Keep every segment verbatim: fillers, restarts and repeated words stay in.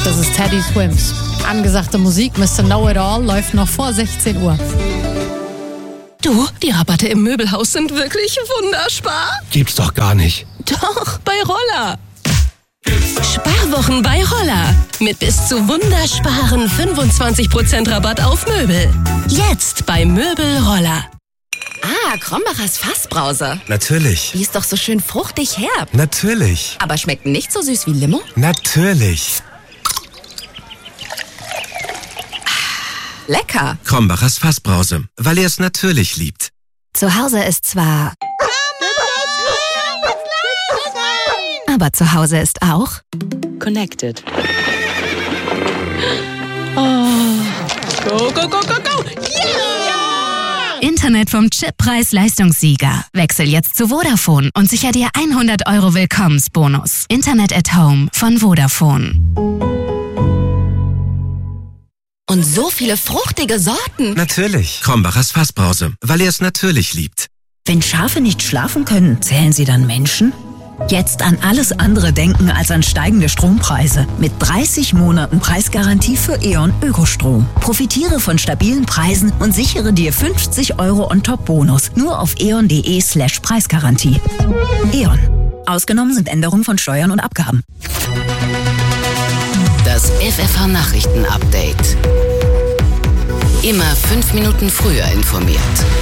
Das ist Teddy Swims. Angesagte Musik, Mister Know It All, läuft noch vor sechzehn Uhr. Du, die Rabatte im Möbelhaus sind wirklich wunderspar. Gibt's doch gar nicht. Doch, bei Roller. Sparwochen bei Roller. Mit bis zu wundersparen fünfundzwanzig Prozent Rabatt auf Möbel. Jetzt bei Möbel Roller. Ah, Krombacher's Fassbrause. Natürlich. Die ist doch so schön fruchtig herb. Natürlich. Aber schmeckt nicht so süß wie Limo? Natürlich. Lecker. Krombacher's Fassbrause, weil er es natürlich liebt. Zu Hause ist zwar... Aber zu Hause ist auch... Connected. Oh. Go, go, go, go, go. Yeah! Internet vom Chip-Preis-Leistungssieger. Wechsel jetzt zu Vodafone und sicher dir hundert Euro Willkommensbonus. Internet at Home von Vodafone. Und so viele fruchtige Sorten. Natürlich. Krombacher's Fassbrause, weil er es natürlich liebt. Wenn Schafe nicht schlafen können, zählen sie dann Menschen? Jetzt an alles andere denken als an steigende Strompreise. Mit dreißig Monaten Preisgarantie für E.ON Ökostrom. Profitiere von stabilen Preisen und sichere dir fünfzig Euro on-top-Bonus. Nur auf eon.de slash Preisgarantie. E.ON. Ausgenommen sind Änderungen von Steuern und Abgaben. Das F F H-Nachrichten-Update. Immer fünf Minuten früher informiert.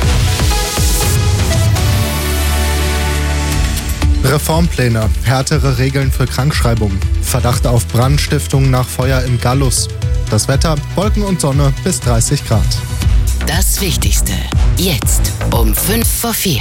Reformpläne, härtere Regeln für Krankschreibung, Verdacht auf Brandstiftung nach Feuer im Gallus. Das Wetter, Wolken und Sonne bis dreißig Grad. Das Wichtigste, jetzt um fünf vor vier.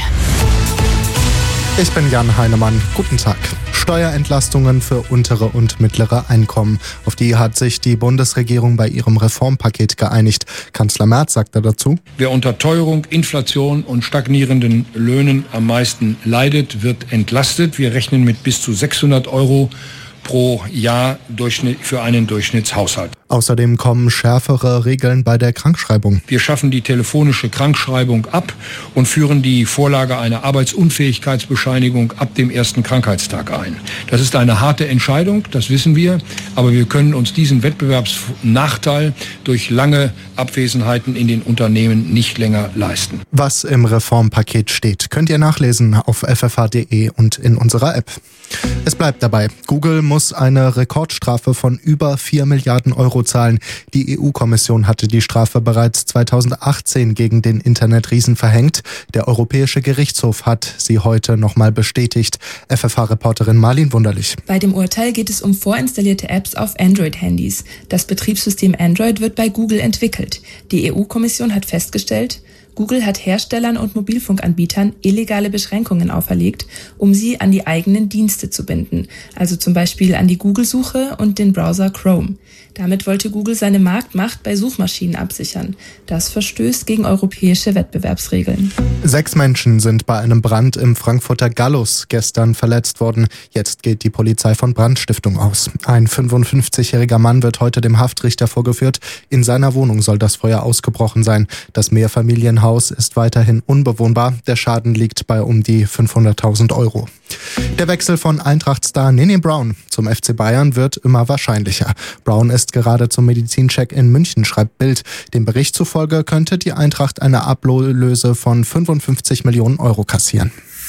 Ich bin Jan Heinemann. Guten Tag. Steuerentlastungen für untere und mittlere Einkommen. Auf die hat sich die Bundesregierung bei ihrem Reformpaket geeinigt. Kanzler Merz sagte dazu: Wer unter Teuerung, Inflation und stagnierenden Löhnen am meisten leidet, wird entlastet. Wir rechnen mit bis zu sechshundert Euro pro Jahr für einen Durchschnittshaushalt. Außerdem kommen schärfere Regeln bei der Krankschreibung. Wir schaffen die telefonische Krankschreibung ab und führen die Vorlage einer Arbeitsunfähigkeitsbescheinigung ab dem ersten Krankheitstag ein. Das ist eine harte Entscheidung, das wissen wir, aber wir können uns diesen Wettbewerbsnachteil durch lange Abwesenheiten in den Unternehmen nicht länger leisten. Was im Reformpaket steht, könnt ihr nachlesen auf f f h punkt d e und in unserer App. Es bleibt dabei. Google muss eine Rekordstrafe von über vier Milliarden Euro zahlen. Die E U-Kommission hatte die Strafe bereits zweitausendachtzehn gegen den Internetriesen verhängt. Der Europäische Gerichtshof hat sie heute nochmal bestätigt. F F H-Reporterin Marlin Wunderlich. Bei dem Urteil geht es um vorinstallierte Apps auf Android-Handys. Das Betriebssystem Android wird bei Google entwickelt. Die E U-Kommission hat festgestellt, Google hat Herstellern und Mobilfunkanbietern illegale Beschränkungen auferlegt, um sie an die eigenen Dienste zu binden, also zum Beispiel an die Google-Suche und den Browser Chrome. Damit wollte Google seine Marktmacht bei Suchmaschinen absichern. Das verstößt gegen europäische Wettbewerbsregeln. Sechs Menschen sind bei einem Brand im Frankfurter Gallus gestern verletzt worden. Jetzt geht die Polizei von Brandstiftung aus. Ein fünfundfünfzigjähriger Mann wird heute dem Haftrichter vorgeführt. In seiner Wohnung soll das Feuer ausgebrochen sein. Das Mehrfamilienhaus ist weiterhin unbewohnbar. Der Schaden liegt bei um die fünfhunderttausend Euro. Der Wechsel von Eintracht-Star Nini Brown zum F C Bayern wird immer wahrscheinlicher. Brown ist gerade zum Medizincheck in München, schreibt Bild. Dem Bericht zufolge könnte die Eintracht eine Ablöse von fünfundfünfzig Millionen Euro kassieren.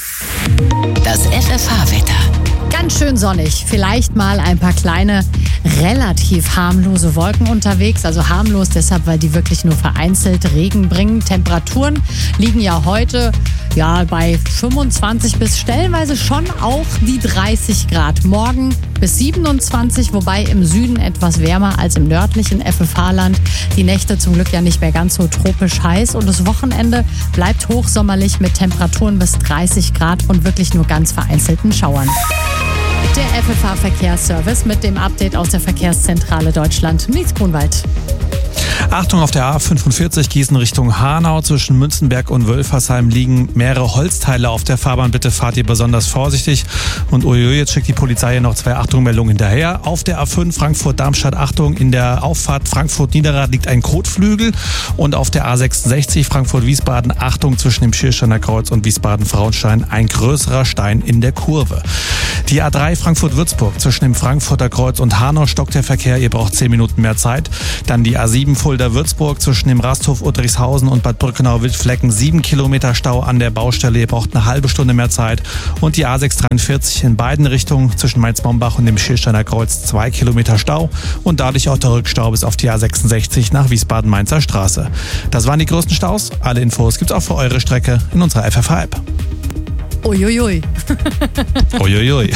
Das F F H-Wetter. Ganz schön sonnig. Vielleicht mal ein paar kleine, relativ harmlose Wolken unterwegs. Also harmlos deshalb, weil die wirklich nur vereinzelt Regen bringen. Temperaturen liegen ja heute ja bei fünfundzwanzig bis stellenweise schon auch die dreißig Grad. Morgen bis siebenundzwanzig, wobei im Süden etwas wärmer als im nördlichen F F H-Land. Die Nächte zum Glück ja nicht mehr ganz so tropisch heiß. Und das Wochenende bleibt hochsommerlich mit Temperaturen bis dreißig Grad und wirklich nur ganz vereinzelten Schauern. Der F F H-Verkehrsservice mit dem Update aus der Verkehrszentrale Deutschland. Nils Grunwald. Achtung, auf der A fünfundvierzig Gießen Richtung Hanau. Zwischen Münzenberg und Wölfersheim liegen mehrere Holzteile auf der Fahrbahn. Bitte fahrt ihr besonders vorsichtig. Und uiui, jetzt schickt die Polizei hier noch zwei Achtung-Meldungen hinterher. Auf der A fünf Frankfurt-Darmstadt, Achtung, in der Auffahrt Frankfurt-Niederrad liegt ein Kotflügel. Und auf der A sechsundsechzig Frankfurt-Wiesbaden, Achtung, zwischen dem Schiersteiner Kreuz und Wiesbaden-Frauenstein ein größerer Stein in der Kurve. Die A drei Frankfurt-Würzburg, zwischen dem Frankfurter Kreuz und Hanau stockt der Verkehr. Ihr braucht zehn Minuten mehr Zeit. Dann die A sieben Fulda-Würzburg, zwischen dem Rasthof Udrichshausen und Bad Brückenau-Wildflecken sieben Kilometer Stau an der Baustelle. Ihr braucht eine halbe Stunde mehr Zeit. Und die A sechshundertdreiundvierzig in beiden Richtungen zwischen Mainz-Mombach und dem Schiersteiner Kreuz zwei Kilometer Stau und dadurch auch der Rückstau bis auf die A sechsundsechzig nach Wiesbaden-Mainzer Straße. Das waren die größten Staus. Alle Infos gibt's auch für eure Strecke in unserer F F H-App. Uiuiui. Uiuiui.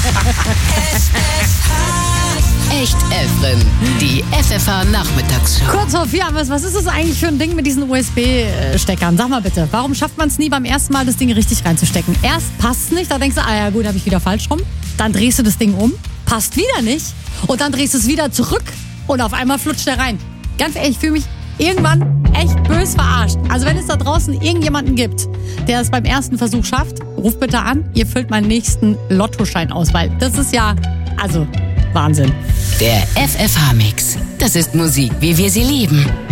Echt Efren, die F F H-Nachmittagsshow. Kurz vor vier, was, was ist das eigentlich für ein Ding mit diesen U S B-Steckern? Sag mal bitte, warum schafft man es nie beim ersten Mal, das Ding richtig reinzustecken? Erst passt es nicht, da denkst du, ah ja gut, habe ich wieder falsch rum. Dann drehst du das Ding um, passt wieder nicht. Und dann drehst du es wieder zurück und auf einmal flutscht der rein. Ganz ehrlich, ich fühle mich irgendwann echt bös verarscht. Also wenn es da draußen irgendjemanden gibt, der es beim ersten Versuch schafft, ruft bitte an, ihr füllt meinen nächsten Lottoschein aus, weil das ist ja, also Wahnsinn. Der F F H-Mix. Das ist Musik, wie wir sie lieben.